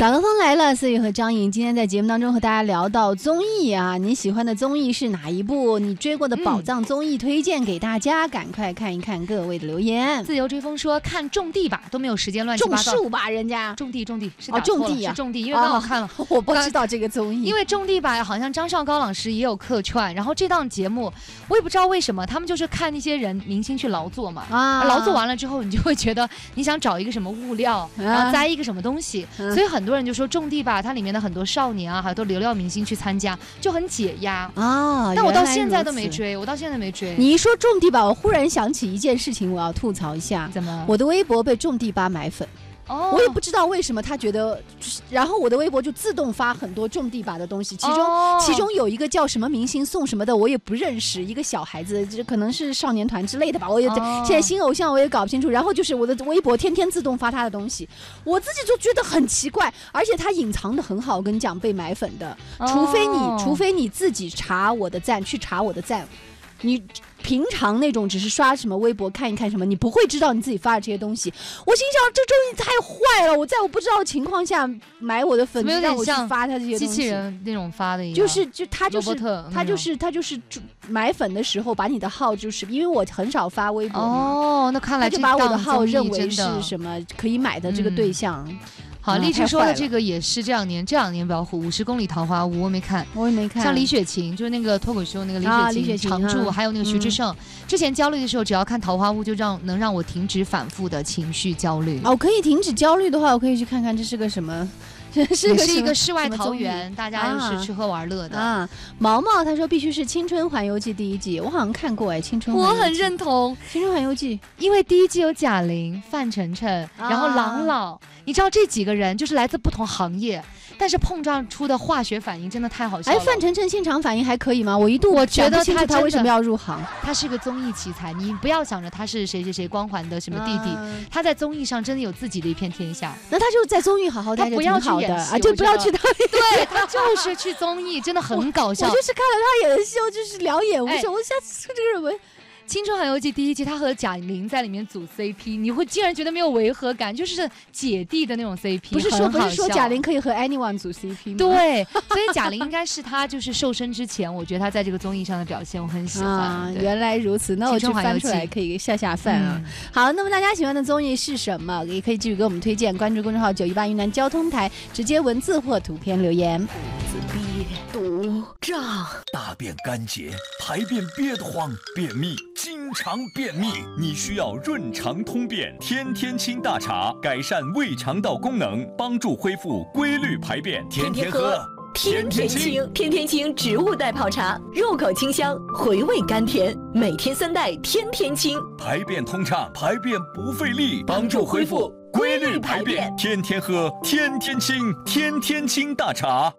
早高峰来了，思雨和张颖今天在节目当中和大家聊到综艺啊，你喜欢的综艺是哪一部？你追过的宝藏综艺推荐给大家，赶快看一看各位的留言。 自由追风说看种地吧，都没有时间乱七八糟。 种树吧，人家种地是种地是种地，因为刚好看了， 我不知道这个综艺。 因为种地吧，好像张绍高老师也有客串，然后这档节目我也不知道为什么，他们就是看那些人明星去劳作嘛，劳作完了之后，你就会觉得你想找一个什么物料，然后栽一个什么东西，所以很多人就说种地吧，它里面的很多少年啊，还有都流量明星去参加，就很解压啊。但我到现在都没追，你一说种地吧，我忽然想起一件事情，我要吐槽一下。 怎么？ 我的微博被种地吧买粉。我也不知道为什么他觉得，然后我的微博就自动发很多种地吧的东西，其中有一个叫什么明星送什么的，我也不认识，一个小孩子，就可能是少年团之类的吧，我也现在新偶像我也搞不清楚。然后就是我的微博天天自动发他的东西，我自己就觉得很奇怪，而且他隐藏的很好，我跟你讲被买粉的，除非你自己查我的赞，去查我的赞，你。平常那种只是刷什么微博看一看什么，你不会知道你自己发的这些东西。我心想这综艺太坏了，我在我不知道的情况下买我的粉丝，让我去发他这些东西， 机器人那种发的一样。 他就是买粉的时候把你的号，就是因为我很少发微博嘛， 那看来他就把我的号认为是什么可以买的这个对象。 好，励志说的这个也是这两年比较火，50公里桃花坞我没看。像李雪琴，就是那个脱口秀那个李雪琴常驻，还有那个徐志胜，之前焦虑的时候，只要看桃花坞就能让我停止反复的情绪焦虑。 可以停止焦虑的话，我可以去看看这是个什么。 也是一个世外桃源，大家就是吃喝玩乐的啊。 毛毛他说必须是《青春环游记》第一季，我好像看过《青春环游记》， 我很认同 《青春环游记》， 因为第一季有贾玲、范丞丞，然后郎朗，你知道这几个人就是来自不同行业，但是碰撞出的化学反应真的太好笑了。 范丞丞现场反应还可以吗？我觉得他为什么要入行？ 他是个综艺奇才，你不要想着他是谁谁谁光环的什么弟弟，他在综艺上真的有自己的一片天下。 那他就在综艺好好待着挺好的啊，就不要去到对他就是去综艺，真的很搞笑。 我就是看了他演的秀，就是两眼无神。我下次这个人。 《青春环游记》第一季，他和贾玲在里面组 CP， 你会竟然觉得没有违和感，就是姐弟的那种 CP， 不是说贾玲可以和 anyone 组 CP 吗？ 对，所以贾玲应该是他就是瘦身之前，我觉得他在这个综艺上的表现我很喜欢。 原来如此，那我就翻出来可以下饭啊。好，那么大家喜欢的综艺是什么？也可以继续给我们推荐，关注公众号918云南交通台，直接文字或图片留言。 自闭、毒、胀、大便干结、排便憋得慌、便秘。经常便秘，你需要润肠通便天天清大茶，改善胃肠道功能，帮助恢复规律排便。天天喝，天天清。 天天清植物代泡茶，入口清香，回味甘甜，每天3袋，天天清， 排便通畅，排便不费力，帮助恢复规律排便。天天喝，天天清，天天清大茶。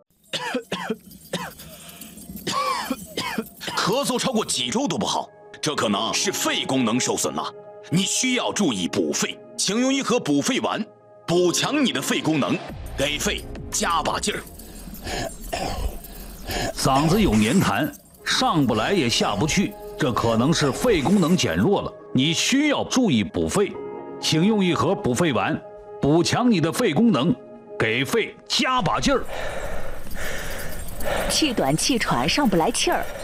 咳嗽超过几周都不好，这可能是肺功能受损了，你需要注意补肺，请用一盒补肺丸，补强你的肺功能，给肺加把劲儿。 嗓子有黏痰，上不来也下不去，这可能是肺功能减弱了，你需要注意补肺，请用一盒补肺丸，补强你的肺功能，给肺加把劲儿。 气短气喘上不来气儿，